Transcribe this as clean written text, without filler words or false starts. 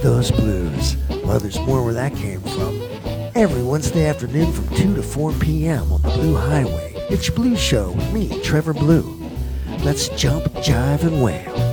those blues. Well, there's more where that came from. Every Wednesday afternoon from 2 to 4 p.m. on the Blue Highway. It's your Blues Show with me, Trevor Blue. Let's jump, jive, and wail.